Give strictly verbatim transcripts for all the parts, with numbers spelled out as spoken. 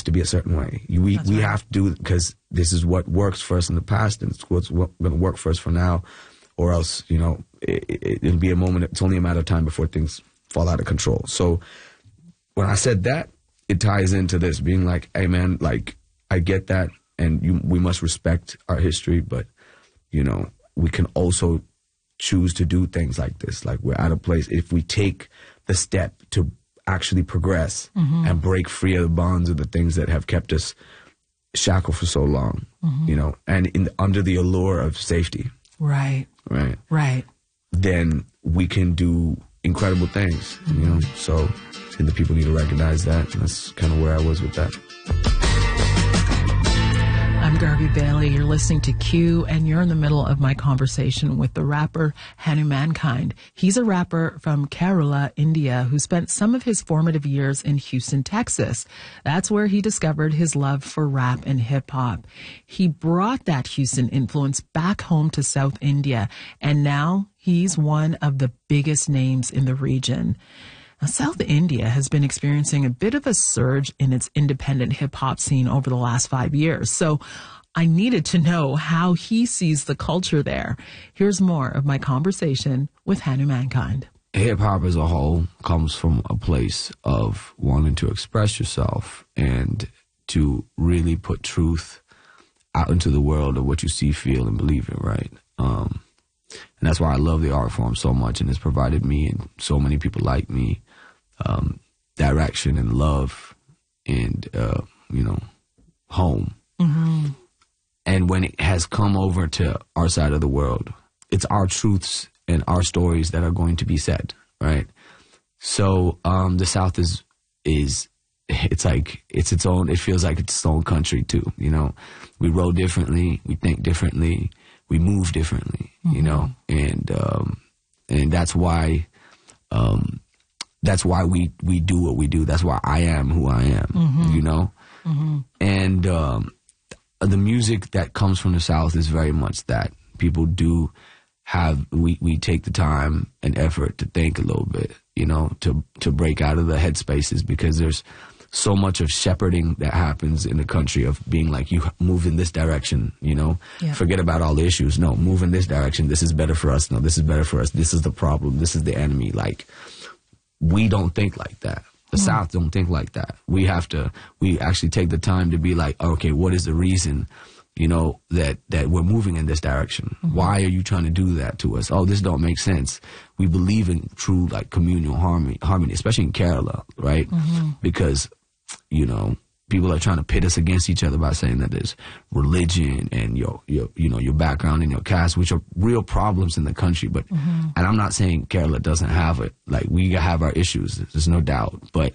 to be a certain way. We That's we right. have to do it because this is what works for us in the past, and it's what's going to work for us for now, or else, you know, it, it, it'll be a moment. It's only a matter of time before things fall out of control. So when I said that, it ties into this being like, hey man, like I get that, and you, we must respect our history, but you know, we can also choose to do things like this. Like we're at a place, if we take the step to actually progress mm-hmm. and break free of the bonds of the things that have kept us shackled for so long, mm-hmm. you know, and in under the allure of safety. Right. Right. Right. Then we can do incredible things, mm-hmm. you know. So I think the people need to recognize that. And that's kind of where I was with that. I'm Garvey Bailey. You're listening to Q, and you're in the middle of my conversation with the rapper Hanumankind. He's a rapper from Kerala, India, who spent some of his formative years in Houston, Texas. That's where he discovered his love for rap and hip hop. He brought that Houston influence back home to South India, and now he's one of the biggest names in the region. Now, South India has been experiencing a bit of a surge in its independent hip-hop scene over the last five years. So I needed to know how he sees the culture there. Here's more of my conversation with Hanumankind. Hip-hop as a whole comes from a place of wanting to express yourself and to really put truth out into the world of what you see, feel, and believe in, right? Um, and that's why I love the art form so much, and it's provided me and so many people like me um, direction and love and, uh, you know, home. Mm-hmm. And when it has come over to our side of the world, it's our truths and our stories that are going to be said, right? So um, the South is, is it's like, it's its own, it feels like it's its own country too, you know? We roll differently, we think differently, we move differently, mm-hmm. you know? And um, and that's why... Um, That's why we, we do what we do. That's why I am who I am, mm-hmm. you know? Mm-hmm. And um, the music that comes from the South is very much that. People do have, we, we take the time and effort to think a little bit, you know, to, to break out of the headspaces, because there's so much of shepherding that happens in the country of being like, you move in this direction, you know, yeah. forget about all the issues. No, move in this direction. This is better for us. No, this is better for us. This is the problem. This is the enemy. Like, we don't think like that. The mm. South don't think like that. We have to, we actually take the time to be like, okay, what is the reason, you know, that, that we're moving in this direction? Mm-hmm. Why are you trying to do that to us? Oh, this don't make sense. We believe in true, like, communal harmony, harmony, especially in Kerala, right? Mm-hmm. Because, you know, people are trying to pit us against each other by saying that there's religion and your, your, you know, your background and your caste, which are real problems in the country. But, mm-hmm. and I'm not saying Kerala doesn't have it. Like, we have our issues. There's no doubt. But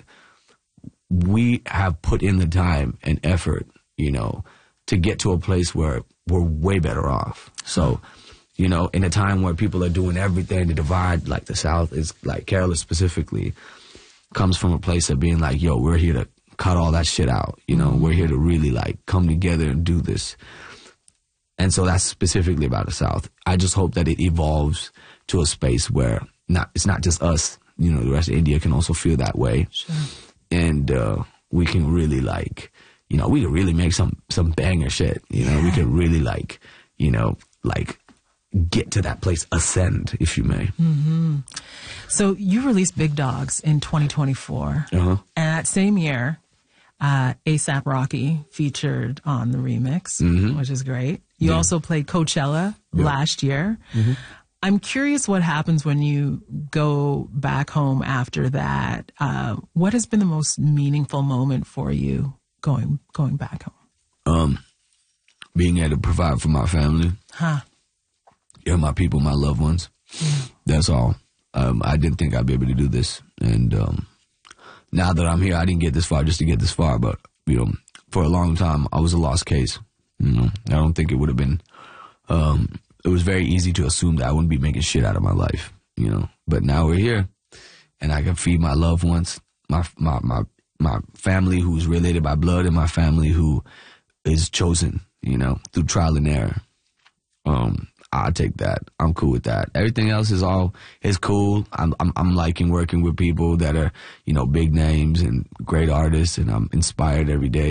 we have put in the time and effort, you know, to get to a place where we're way better off. So, you know, in a time where people are doing everything to divide, like the South is, like Kerala specifically, comes from a place of being like, yo, we're here to cut all that shit out. You know, mm-hmm. we're here to really, like, come together and do this. And so that's specifically about the South. I just hope that it evolves to a space where not it's not just us, you know, the rest of India can also feel that way. Sure. And uh, we can really, like, you know, we can really make some, some banger shit. You know, yeah. we can really, like, you know, like, get to that place, ascend, if you may. Mm-hmm. So you released Big Dogs in twenty twenty-four. Uh-huh. And that same year, uh, ASAP Rocky featured on the remix, mm-hmm. which is great. You yeah. also played Coachella yeah. last year. Mm-hmm. I'm curious what happens when you go back home after that. Uh, what has been the most meaningful moment for you going going back home? Um, being able to provide for my family. Huh. Yeah, my people, my loved ones. Yeah. That's all. Um, I didn't think I'd be able to do this. And um, now that I'm here, I didn't get this far just to get this far. But, you know, for a long time, I was a lost case. You know, I don't think it would have been... Um, it was very easy to assume that I wouldn't be making shit out of my life, you know. But now we're here, and I can feed my loved ones, my my my, my family who's related by blood, and my family who is chosen, you know, through trial and error. Um, I'll take that. I'm cool with that. Everything else is all is cool. I'm I'm I'm liking working with people that are, you know, big names and great artists, and I'm inspired every day.